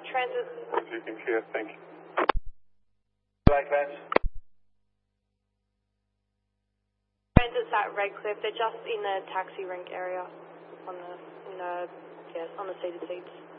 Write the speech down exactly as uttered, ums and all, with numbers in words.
transit. Taking care, thank you. Black Vans. Transit's at Redcliffe. They're just in the taxi rank area on the, in the, yes, on the seated seats.